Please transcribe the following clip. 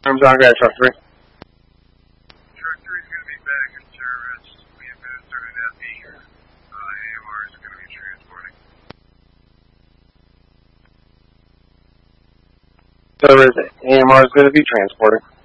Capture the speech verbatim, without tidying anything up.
confirms on guy truck three. Truck three is going to be back in service. We administered an F E. Uh, A M R is going to be transporting. Service A M R is going to be transporting.